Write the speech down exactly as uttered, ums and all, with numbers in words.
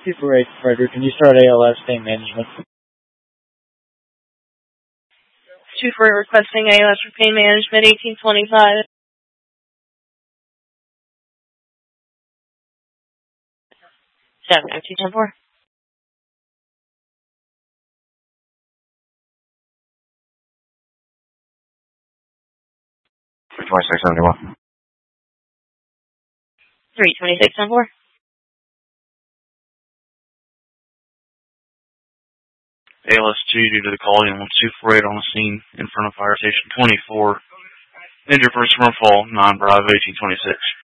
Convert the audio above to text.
two four eight, Frederick. Can you start A L S pain management? two four eight requesting A L S for pain management, eighteen twenty-five. seven oh two ten four. three twenty-six seventy-one. three twenty-six ten four. A L S two due to the call in with two four eight on the scene in front of fire station twenty-four. Injured person from fall, nine Bravo eighteen twenty-six.